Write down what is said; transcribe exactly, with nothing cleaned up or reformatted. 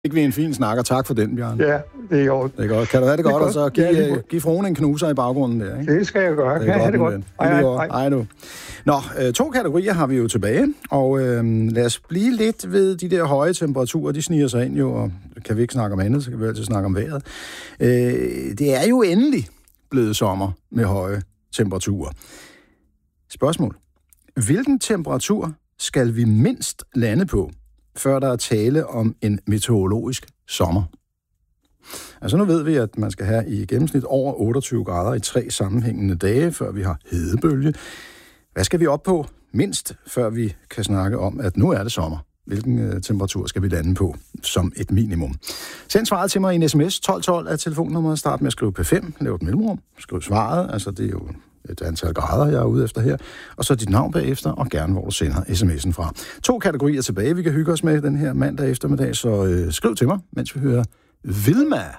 Ikke vi en fin snak, og tak for den, Bjørn. Ja, det er jo. Det er godt. Kan du have det, det godt, og så give, ja, give fruen en knuser i baggrunden der, ikke? Det skal jeg gøre. Det kan jeg have det godt? Ej, ej, ej. Nu. Nå, øh, to kategorier har vi jo tilbage, og øh, lad os blive lidt ved de der høje temperaturer. De sniger sig ind jo, og kan vi ikke snakke om andet, så kan vi altid snakke om vejret. Øh, det er jo endelig blevet sommer med høje temperaturer. Spørgsmål. Hvilken temperatur skal vi mindst lande på, før der er tale om en meteorologisk sommer? Altså nu ved vi, at man skal have i gennemsnit over otteogtyve grader i tre sammenhængende dage, før vi har hedebølge. Hvad skal vi op på mindst, før vi kan snakke om, at nu er det sommer? Hvilken uh, temperatur skal vi lande på som et minimum? Send svaret til mig i en sms. tolv tolv er telefonnummeret. Start med at skrive P fem. Lav et mellemrum. Skriv svaret. Altså det er jo et antal grader, jeg er ude efter her. Og så dit navn bagefter, og gerne hvor du sender sms'en fra. To kategorier tilbage, vi kan hygge os med den her mandag eftermiddag, så øh, skriv til mig, mens vi hører Vilma.